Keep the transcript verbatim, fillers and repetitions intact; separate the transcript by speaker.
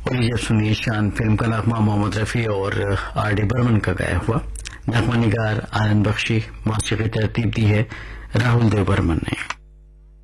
Speaker 1: और ये जब सुनिए शान फिल्म का नगमा मोहम्मद रफी और आर डी बर्मन का गाया हुआ। नगमा निगार आनंद बख्शी, मौसीकी तरतीब दी है राहुल देव बर्मन ने।